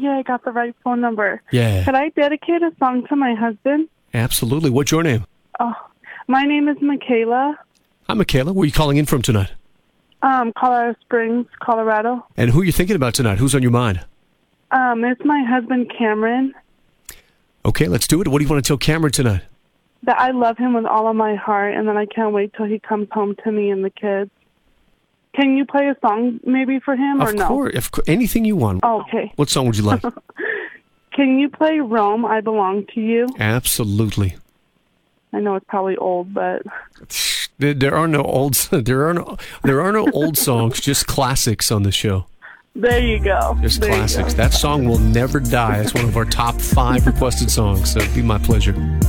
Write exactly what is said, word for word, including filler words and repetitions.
yeah, I got the right phone number. Yeah. Could I dedicate a song to my husband? Absolutely. What's your name? Oh, my name is Michaela. Hi, Michaela. Where are you calling in from tonight? Um, Colorado Springs, Colorado. And who are you thinking about tonight? Who's on your mind? Um, it's my husband, Cameron. Okay, let's do it. What do you want to tell Cameron tonight? That I love him with all of my heart, and that I can't wait till he comes home to me and the kids. Can you play a song maybe for him, or Of no? course. Of course. Anything you want. Oh, okay. What song would you like? Can you play Rome, I Belong to You? Absolutely. I know it's probably old, but... There, there are no old there are no there are no old songs, just classics on the show. There you go. Just there classics. That song will never die. It's one of our top five requested songs, so it'd be my pleasure.